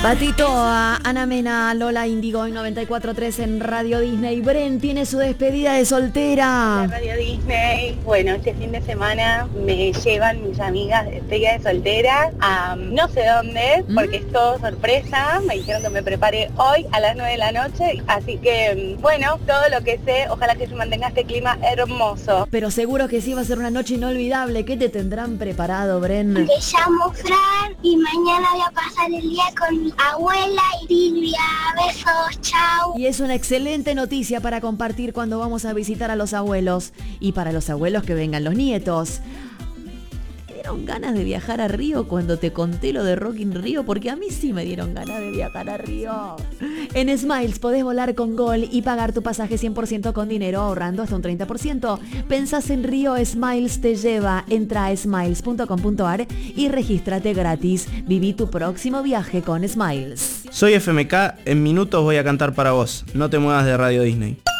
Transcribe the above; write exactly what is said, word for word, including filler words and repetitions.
Patito, a Ana Mena, Lola Indigo y noventa y cuatro punto tres en Radio Disney. Bren tiene su despedida de soltera. Radio Disney. Bueno, este fin de semana me llevan mis amigas de despedida de soltera a no sé dónde, porque ¿Mm? es todo sorpresa. Me dijeron que me prepare hoy a las nueve de la noche. Así que, bueno, todo lo que sé, ojalá que se mantenga este clima hermoso. Pero seguro que sí va a ser una noche inolvidable. ¿Qué te tendrán preparado, Bren? Me llamo Fran y mañana voy a pasar el día con mi abuela y Silvia. Besos, chao. Y es una excelente noticia para compartir cuando vamos a visitar a los abuelos. Y para los abuelos que vengan los nietos. ¿Te dieron ganas de viajar a Río cuando te conté lo de Rock in Río? Porque a mí sí me dieron ganas de viajar a Río. En Smiles podés volar con Gol y pagar tu pasaje cien por ciento con dinero, ahorrando hasta un treinta por ciento. Pensás en Río, Smiles te lleva. Entra a smiles punto com punto ar y regístrate gratis. Viví tu próximo viaje con Smiles. Soy F M K, en minutos voy a cantar para vos. No te muevas de Radio Disney.